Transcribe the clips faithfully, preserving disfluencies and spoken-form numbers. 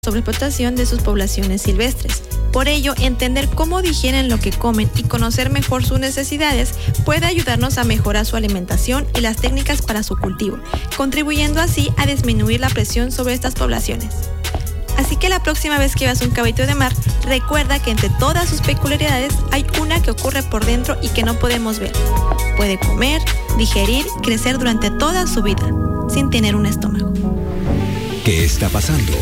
sobreexplotación de sus poblaciones silvestres. Por ello, entender cómo digieren lo que comen y conocer mejor sus necesidades puede ayudarnos a mejorar su alimentación y las técnicas para su cultivo, contribuyendo así a disminuir la presión sobre estas poblaciones. Así que la próxima vez que veas un caballito de mar, recuerda que entre todas sus peculiaridades hay una que ocurre por dentro y que no podemos ver. Puede comer, digerir y crecer durante toda su vida, sin tener un estómago. ¿Qué está pasando?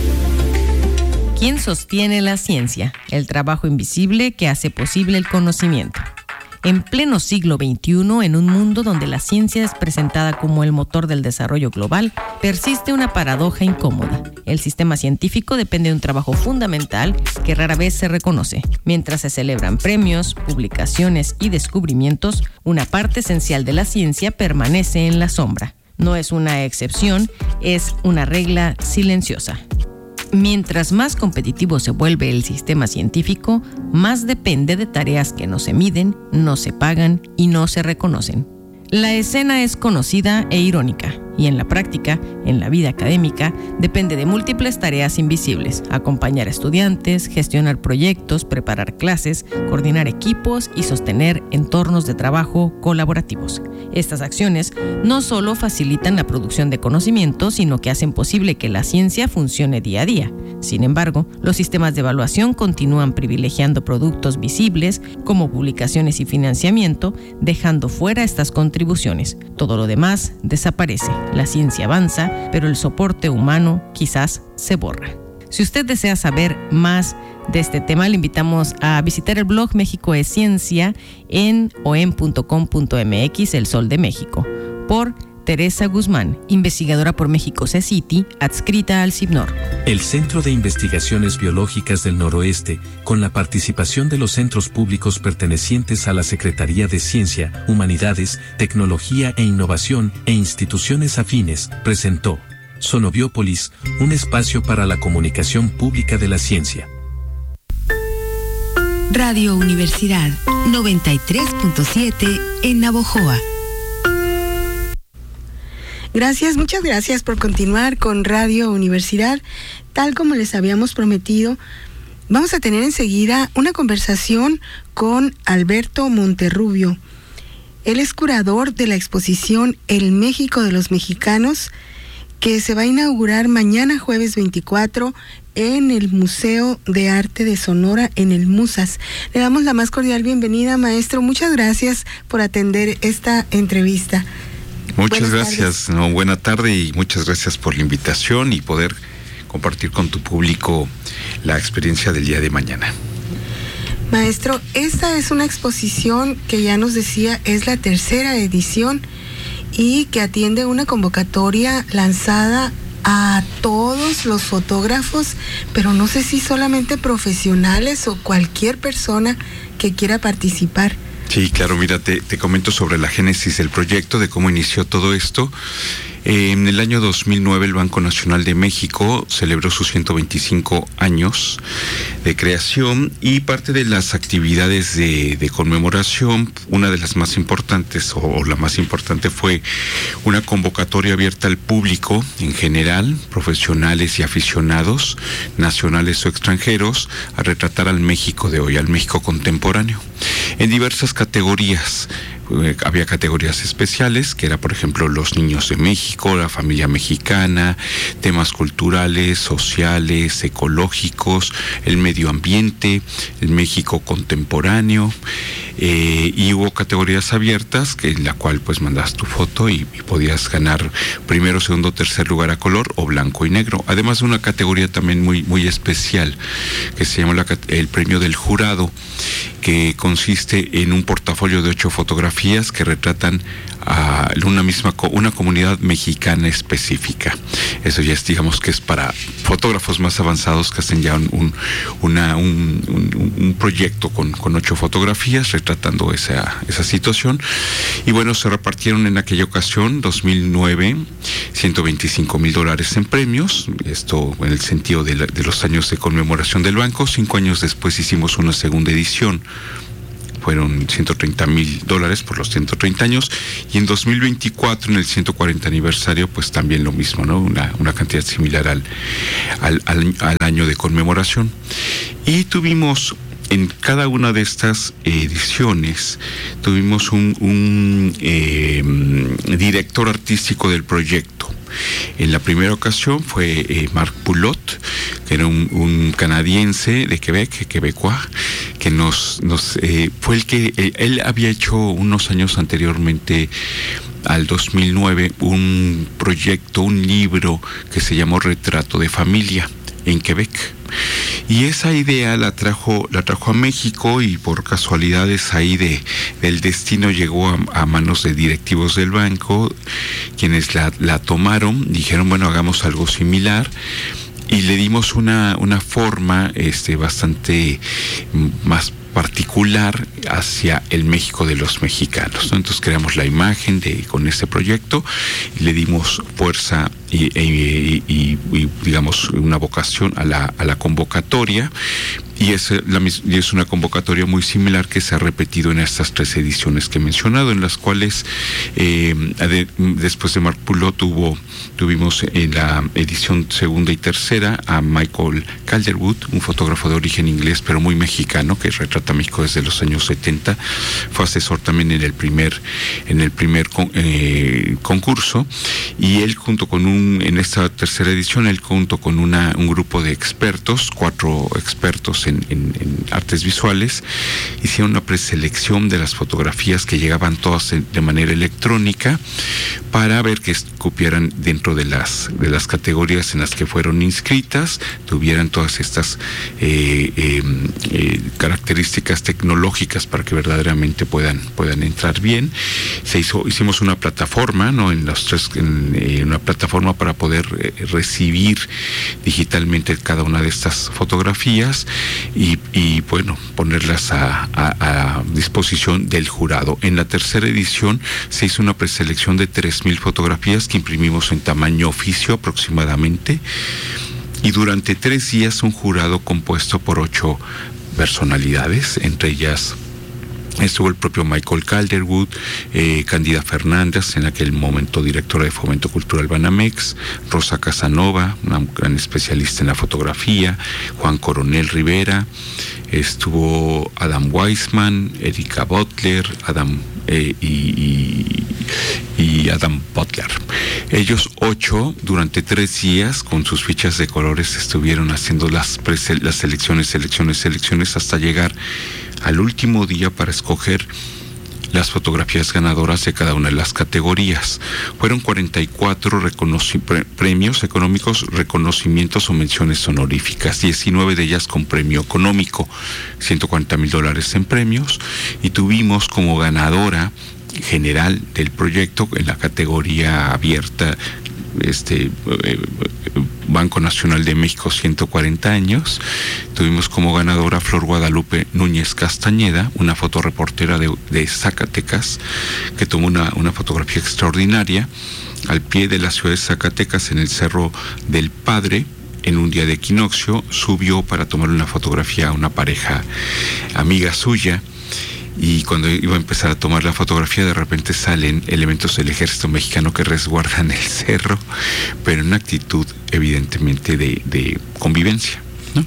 ¿Quién sostiene la ciencia? El trabajo invisible que hace posible el conocimiento. En pleno siglo veintiuno, en un mundo donde la ciencia es presentada como el motor del desarrollo global, persiste una paradoja incómoda. El sistema científico depende de un trabajo fundamental que rara vez se reconoce. Mientras se celebran premios, publicaciones y descubrimientos, una parte esencial de la ciencia permanece en la sombra. No es una excepción, es una regla silenciosa. Mientras más competitivo se vuelve el sistema científico, más depende de tareas que no se miden, no se pagan y no se reconocen. La escena es conocida e irónica, y en la práctica, en la vida académica, depende de múltiples tareas invisibles: acompañar a estudiantes, gestionar proyectos, preparar clases, coordinar equipos y sostener entornos de trabajo colaborativos. Estas acciones no solo facilitan la producción de conocimiento, sino que hacen posible que la ciencia funcione día a día. Sin embargo, los sistemas de evaluación continúan privilegiando productos visibles como publicaciones y financiamiento, dejando fuera estas contribuciones. Todo lo demás desaparece. La ciencia avanza, pero el soporte humano quizás se borra. Si usted desea saber más de este tema, le invitamos a visitar el blog México es Ciencia en o e m punto com punto m x, El Sol de México, por Teresa Guzmán, investigadora por México C-City, adscrita al CIBNOR. El Centro de Investigaciones Biológicas del Noroeste, con la participación de los centros públicos pertenecientes a la Secretaría de Ciencia, Humanidades, Tecnología e Innovación e instituciones afines, presentó Sonobiópolis, un espacio para la comunicación pública de la ciencia. Radio Universidad noventa y tres punto siete en Navojoa. Gracias, muchas gracias por continuar con Radio Universidad. Tal como les habíamos prometido, vamos a tener enseguida una conversación con Alberto Monterrubio. Él es curador de la exposición El México de los Mexicanos, que se va a inaugurar mañana jueves veinticuatro en el Museo de Arte de Sonora, en el Musas. Le damos la más cordial bienvenida, maestro. Muchas gracias por atender esta entrevista. Muchas Buenas gracias, no, buena tarde y muchas gracias por la invitación y poder compartir con tu público la experiencia del día de mañana. Maestro, esta es una exposición que ya nos decía es la tercera edición y que atiende una convocatoria lanzada a todos los fotógrafos, pero no sé si solamente profesionales o cualquier persona que quiera participar. Sí, claro, mira, te, te comento sobre la génesis del proyecto, de cómo inició todo esto. Eh, en el año dos mil nueve el Banco Nacional de México celebró sus ciento veinticinco años de creación y parte de las actividades de, de conmemoración, una de las más importantes o, o la más importante fue una convocatoria abierta al público en general, profesionales y aficionados, nacionales o extranjeros, a retratar al México de hoy, al México contemporáneo, en diversas categorías. Había categorías especiales, que era, por ejemplo, los niños de México, la familia mexicana, temas culturales, sociales, ecológicos, el medio ambiente, el México contemporáneo, eh, y hubo categorías abiertas, que en la cual pues mandas tu foto y, y podías ganar primero, segundo, tercer lugar a color o blanco y negro. Además de una categoría también muy, muy especial, que se llama la, el premio del jurado, que consiste en un portafolio de ocho fotografías que retratan a una misma una comunidad mexicana específica. Eso ya es, digamos que es para fotógrafos más avanzados que hacen ya un, un, una, un, un, un proyecto con, con ocho fotografías retratando esa, esa situación. Y bueno, se repartieron en aquella ocasión, dos mil nueve, ciento veinticinco mil dólares en premios, esto en el sentido de, la, de los años de conmemoración del banco. Cinco años después hicimos una segunda edición. fueron ciento treinta mil dólares por los ciento treinta años, y en dos mil veinticuatro, en el ciento cuarenta aniversario, pues también lo mismo, ¿no? Una, una cantidad similar al, al, al, al año de conmemoración. Y tuvimos, en cada una de estas ediciones, tuvimos un, un eh, director artístico del proyecto. En la primera ocasión fue eh, Marc Poulot, que era un, un canadiense de Quebec, quebecois, que nos, nos eh, fue el que eh, él había hecho unos años anteriormente, al dos mil nueve, un proyecto, un libro que se llamó Retrato de Familia en Quebec. Y esa idea la trajo, la trajo a México, y por casualidades ahí de, del destino llegó a, a manos de directivos del banco, quienes la, la tomaron, dijeron, bueno, hagamos algo similar, y le dimos una, una forma este, bastante más particular hacia el México de los mexicanos, ¿no? Entonces creamos la imagen de con este proyecto y le dimos fuerza y, y, y, y digamos una vocación a la, a la convocatoria, y es, la, y es una convocatoria muy similar que se ha repetido en estas tres ediciones que he mencionado, en las cuales eh, de, después de Marc Poulot tuvo, tuvimos en la edición segunda y tercera a Michael Calderwood, un fotógrafo de origen inglés pero muy mexicano, que retrata a México desde los años setenta, fue asesor también en el primer, en el primer con, eh, concurso, y él junto con un, en esta tercera edición, él junto con una, un grupo de expertos, cuatro expertos en En, en, en artes visuales, hicieron una preselección de las fotografías que llegaban todas en, de manera electrónica, para ver que cupieran dentro de las de las categorías en las que fueron inscritas, tuvieran todas estas eh, eh, eh, características tecnológicas para que verdaderamente puedan puedan entrar bien. Se hizo hicimos una plataforma, no en los tres en, eh, una plataforma para poder eh, recibir digitalmente cada una de estas fotografías. Y, y bueno, ponerlas a, a, a disposición del jurado. En la tercera edición se hizo una preselección de tres mil fotografías que imprimimos en tamaño oficio aproximadamente, y durante tres días un jurado compuesto por ocho personalidades, entre ellas estuvo el propio Michael Calderwood, eh, Cándida Fernández, en aquel momento directora de Fomento Cultural Banamex, Rosa Casanova, una gran especialista en la fotografía, Juan Coronel Rivera, estuvo Adam Weissman, Erika Butler, Adam eh, y, y, y Adam Butler. Ellos ocho, durante tres días, con sus fichas de colores, estuvieron haciendo las, prese- las selecciones, selecciones, selecciones, hasta llegar al último día para escoger las fotografías ganadoras de cada una de las categorías. Fueron cuarenta y cuatro reconoci- pre- premios económicos, reconocimientos o menciones honoríficas, diecinueve de ellas con premio económico, ciento cuarenta mil dólares en premios, y tuvimos como ganadora general del proyecto en la categoría abierta, este eh, Banco Nacional de México, ciento cuarenta años, tuvimos como ganadora Flor Guadalupe Núñez Castañeda, una fotoreportera de, de Zacatecas, que tomó una, una fotografía extraordinaria al pie de la ciudad de Zacatecas, en el Cerro del Padre. En un día de equinoccio subió para tomar una fotografía a una pareja amiga suya, y cuando iba a empezar a tomar la fotografía, de repente salen elementos del ejército mexicano que resguardan el cerro, pero en una actitud evidentemente de, de convivencia, ¿no?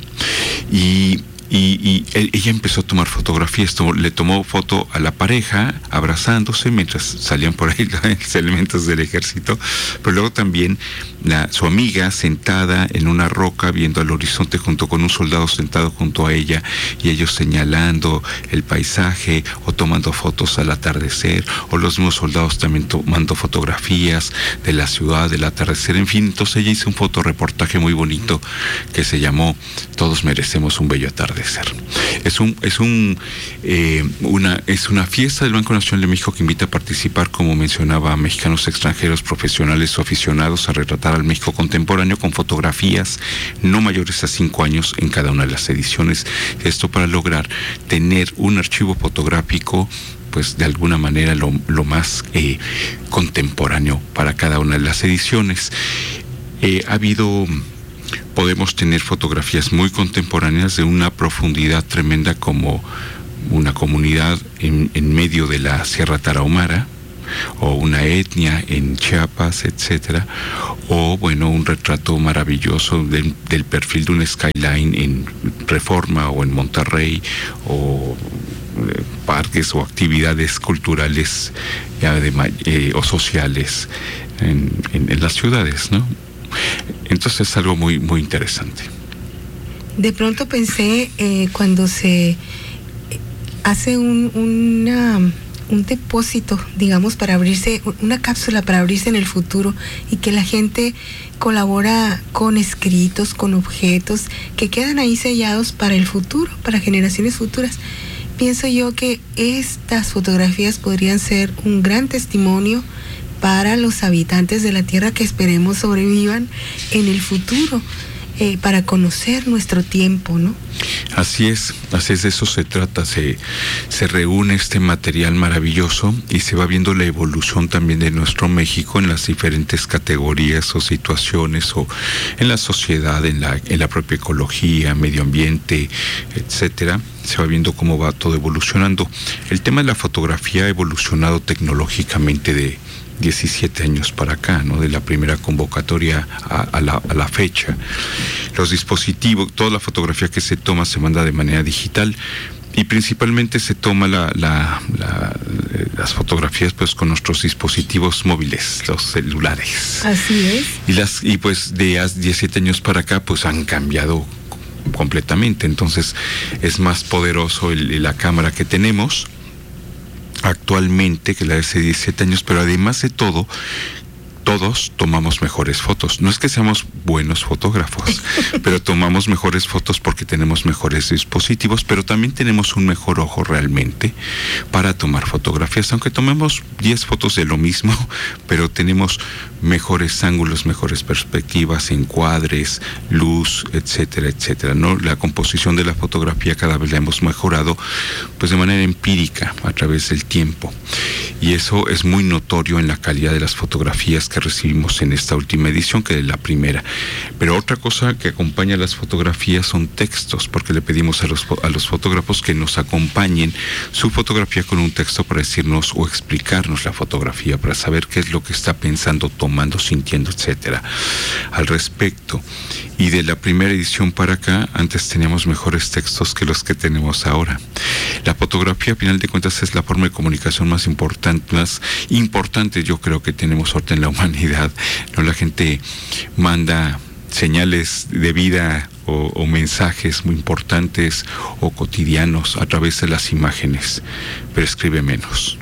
Y Y, y él, ella empezó a tomar fotografías, tomó, le tomó foto a la pareja abrazándose mientras salían por ahí los elementos del ejército, pero luego también la, su amiga sentada en una roca viendo al horizonte junto con un soldado sentado junto a ella, y ellos señalando el paisaje o tomando fotos al atardecer, o los mismos soldados también tomando fotografías de la ciudad, del atardecer, en fin. Entonces ella hizo un fotoreportaje muy bonito que se llamó Todos merecemos un bello atardecer. Es un es un eh, una es una fiesta del Banco Nacional de México que invita a participar, como mencionaba, a mexicanos extranjeros, profesionales o aficionados, a retratar al México contemporáneo con fotografías no mayores a cinco años en cada una de las ediciones. Esto para lograr tener un archivo fotográfico, pues de alguna manera lo, lo más eh, contemporáneo para cada una de las ediciones. Eh, ha habido Podemos tener fotografías muy contemporáneas de una profundidad tremenda, como una comunidad en, en medio de la Sierra Tarahumara, o una etnia en Chiapas, etcétera, o bueno, un retrato maravilloso del, del perfil de un skyline en Reforma o en Monterrey, o eh, parques o actividades culturales ya de, eh, o sociales en, en, en las ciudades, ¿no? Entonces es algo muy, muy interesante. De pronto pensé eh, cuando se hace un, una... un depósito, digamos, para abrirse, una cápsula para abrirse en el futuro, y que la gente colabora con escritos, con objetos que quedan ahí sellados para el futuro, para generaciones futuras. Pienso yo que estas fotografías podrían ser un gran testimonio para los habitantes de la Tierra que esperemos sobrevivan en el futuro. Eh, para conocer nuestro tiempo, ¿no? Así es, así es, de eso se trata, se, se reúne este material maravilloso y se va viendo la evolución también de nuestro México en las diferentes categorías o situaciones, o en la sociedad, en la, en la propia ecología, medio ambiente, etcétera. Se va viendo cómo va todo evolucionando. El tema de la fotografía ha evolucionado tecnológicamente de diecisiete años para acá, ¿no? De la primera convocatoria a, a, la, a la fecha. Los dispositivos, toda la fotografía que se toma se manda de manera digital, y principalmente se toma la, la, la, las fotografías pues con nuestros dispositivos móviles, los celulares. Así es. Y, las, y pues de hace diecisiete años para acá pues han cambiado completamente. Entonces es más poderoso el, la cámara que tenemos actualmente que la de hace diecisiete años, pero además de todo, todos tomamos mejores fotos. No es que seamos buenos fotógrafos, pero tomamos mejores fotos porque tenemos mejores dispositivos, pero también tenemos un mejor ojo realmente para tomar fotografías, aunque tomemos diez fotos de lo mismo, pero tenemos mejores ángulos, mejores perspectivas, encuadres, luz, etcétera, etcétera, ¿no? La composición de la fotografía cada vez la hemos mejorado pues de manera empírica a través del tiempo, y eso es muy notorio en la calidad de las fotografías que recibimos en esta última edición que de la primera. Pero otra cosa que acompaña las fotografías son textos, porque le pedimos a los, a los fotógrafos que nos acompañen su fotografía con un texto para decirnos o explicarnos la fotografía, para saber qué es lo que está pensando, tomando, sintiendo, etcétera, al respecto. Y de la primera edición para acá, antes teníamos mejores textos que los que tenemos ahora. La fotografía, a final de cuentas, es la forma de comunicación más importante, más importante yo creo que tenemos ahorita en la humanidad, ¿no? La gente manda señales de vida o, o mensajes muy importantes o cotidianos a través de las imágenes, pero escribe menos.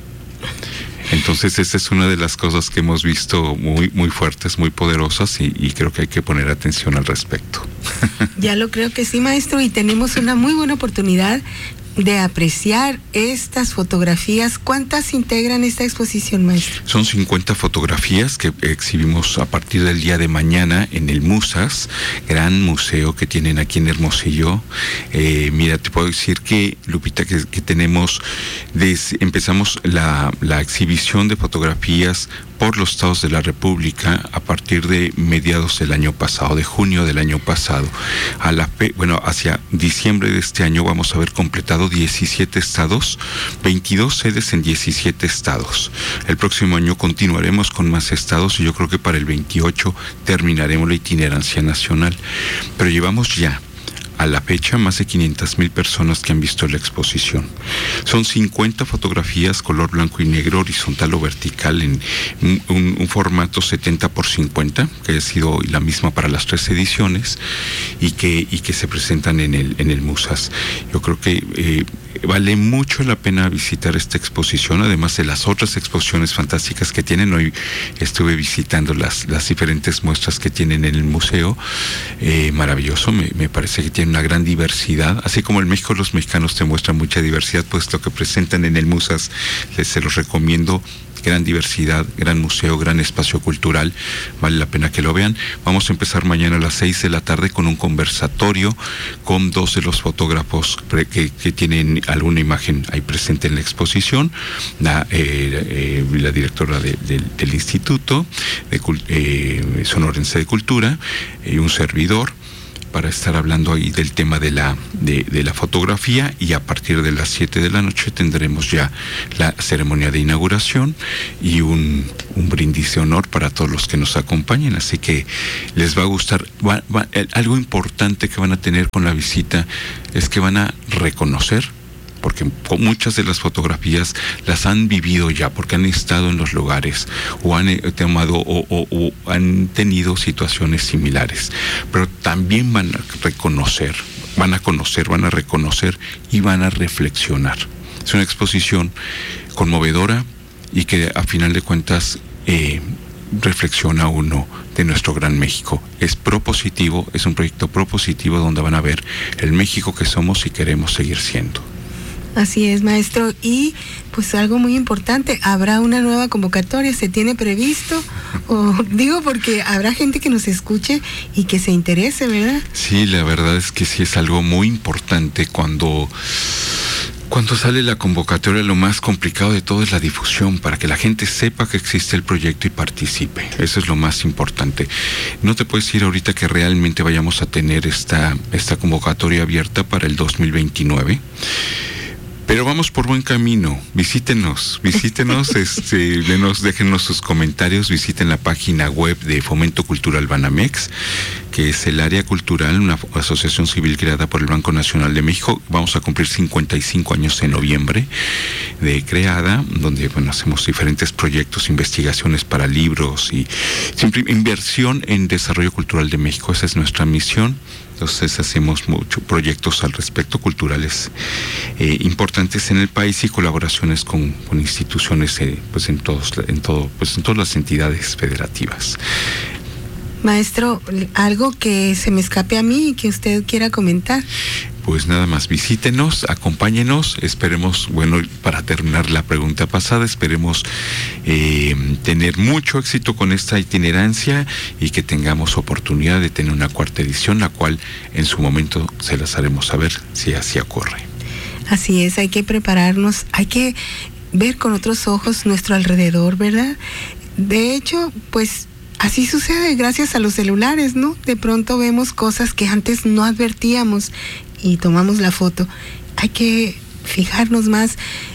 Entonces esa es una de las cosas que hemos visto muy, muy fuertes, muy poderosas, y, y creo que hay que poner atención al respecto. Ya lo creo que sí, maestro, y tenemos una muy buena oportunidad de apreciar estas fotografías. ¿Cuántas integran esta exposición, maestro? Son cincuenta fotografías que exhibimos a partir del día de mañana en el Musas, gran museo que tienen aquí en Hermosillo. Eh, mira, te puedo decir que, Lupita, que, que tenemos, des, empezamos la, la exhibición de fotografías por los estados de la República a partir de mediados del año pasado, de junio del año pasado. A la fe, bueno, hacia diciembre de este año vamos a haber completado diecisiete estados, veintidós sedes en diecisiete estados. El próximo año continuaremos con más estados y yo creo que para el veintiocho terminaremos la itinerancia nacional. Pero llevamos ya a la fecha más de quinientas mil personas que han visto la exposición. Son cincuenta fotografías color blanco y negro, horizontal o vertical, en un, un formato setenta por cincuenta, que ha sido la misma para las tres ediciones, y que, y que se presentan en el, en el Musas. Yo creo que eh, vale mucho la pena visitar esta exposición, además de las otras exposiciones fantásticas que tienen. Hoy estuve visitando las, las diferentes muestras que tienen en el museo. Eh, maravilloso, me, me parece que tiene una gran diversidad, así como en México los mexicanos te muestran mucha diversidad, pues lo que presentan en el Musas les, se los recomiendo. Gran diversidad, gran museo, gran espacio cultural, vale la pena que lo vean. Vamos a empezar mañana a las seis de la tarde con un conversatorio con dos de los fotógrafos que, que tienen alguna imagen ahí presente en la exposición, la, eh, eh, la directora de, de, del Instituto de, eh, Sonorense de Cultura y un servidor. para estar hablando ahí del tema de la, de, de la fotografía, y a partir de las siete de la noche tendremos ya la ceremonia de inauguración y un, un brindis de honor para todos los que nos acompañen, así que les va a gustar. Va, va, algo importante que van a tener con la visita es que van a reconocer, porque muchas de las fotografías las han vivido ya, porque han estado en los lugares o han tomado o, o, o han tenido situaciones similares, pero también van a reconocer, van a conocer, van a reconocer y van a reflexionar. Es una exposición conmovedora y que a final de cuentas eh, reflexiona uno de nuestro gran México. Es propositivo, es un proyecto propositivo donde van a ver el México que somos y queremos seguir siendo. Así es, maestro. Y pues algo muy importante, habrá una nueva convocatoria, ¿se tiene previsto? O digo porque habrá gente que nos escuche y que se interese, ¿verdad? Sí, la verdad es que sí es algo muy importante cuando... Cuando sale la convocatoria, lo más complicado de todo es la difusión, para que la gente sepa que existe el proyecto y participe. Eso es lo más importante. No te puedes decir ahorita que realmente vayamos a tener esta, esta convocatoria abierta para el dos mil veintinueve. Pero vamos por buen camino. Visítenos, visítenos, este, denos, déjenos sus comentarios, visiten la página web de Fomento Cultural Banamex, que es el área cultural, una asociación civil creada por el Banco Nacional de México. Vamos a cumplir cincuenta y cinco años en noviembre de creada, donde bueno, hacemos diferentes proyectos, investigaciones para libros y siempre inversión en desarrollo cultural de México. Esa es nuestra misión. Entonces hacemos muchos proyectos al respecto, culturales eh, importantes en el país y colaboraciones con, con instituciones eh, pues en todos, en todo, pues en todas las entidades federativas. Maestro, algo que se me escape a mí y que usted quiera comentar. Pues nada más, visítenos, acompáñenos, esperemos, bueno, para terminar la pregunta pasada, esperemos eh, tener mucho éxito con esta itinerancia y que tengamos oportunidad de tener una cuarta edición, la cual en su momento se las haremos saber si así ocurre. Así es, hay que prepararnos, hay que ver con otros ojos nuestro alrededor, ¿verdad? De hecho, pues... así sucede gracias a los celulares, ¿no? De pronto vemos cosas que antes no advertíamos y tomamos la foto. Hay que fijarnos más,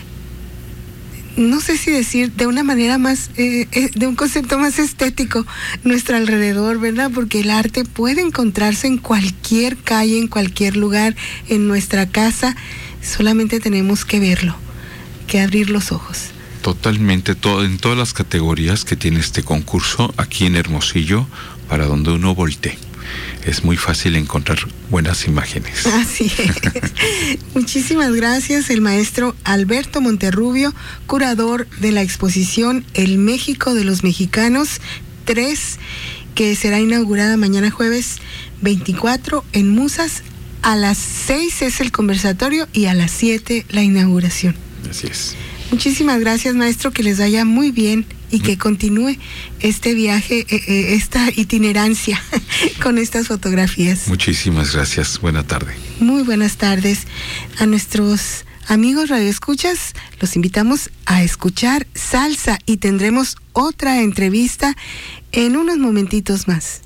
no sé si decir de una manera más, eh, eh, de un concepto más estético, nuestro alrededor, ¿verdad? Porque el arte puede encontrarse en cualquier calle, en cualquier lugar, en nuestra casa. Solamente tenemos que verlo, que abrir los ojos. Totalmente, todo, en todas las categorías que tiene este concurso, aquí en Hermosillo, para donde uno voltee. Es muy fácil encontrar buenas imágenes. Así es. Muchísimas gracias, el maestro Alberto Monterrubio, curador de la exposición El México de los Mexicanos tres, que será inaugurada mañana jueves veinticuatro en Musas. A las seis es el conversatorio y a las siete la inauguración. Así es. Muchísimas gracias, maestro, que les vaya muy bien y que continúe este viaje, eh, esta itinerancia con estas fotografías. Muchísimas gracias, buena tarde. Muy buenas tardes. A nuestros amigos radioescuchas, los invitamos a escuchar Salsa y tendremos otra entrevista en unos momentitos más.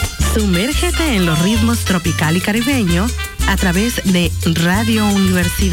Sumérgete en los ritmos tropical y caribeño a través de Radio Universidad.